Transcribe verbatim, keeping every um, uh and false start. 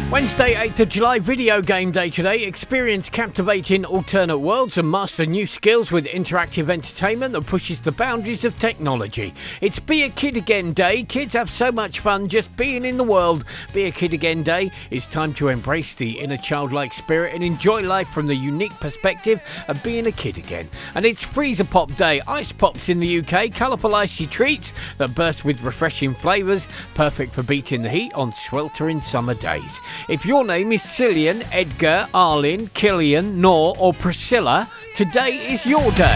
Wednesday, eighth of July, Video Game Day today. Experience captivating alternate worlds and master new skills with interactive entertainment that pushes the boundaries of technology. It's Be a Kid Again Day. Kids have so much fun just being in the world. Be a Kid Again Day is time to embrace the inner childlike spirit and enjoy life from the unique perspective of being a kid again. And it's Freezer Pop Day. Ice pops in the U K, colourful icy treats that burst with refreshing flavours, perfect for beating the heat on sweltering summer days. If your name is Cillian, Edgar, Arlene, Killian, Nor or Priscilla, today is your day.